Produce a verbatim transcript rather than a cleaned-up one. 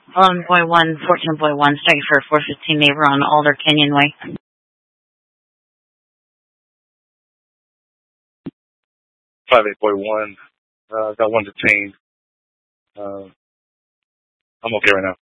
eleven point one, fourteen point one, strike for four fifteen neighbor on Alder Canyon Way. five eight point one, uh, got one detained. Uh, I'm okay right now.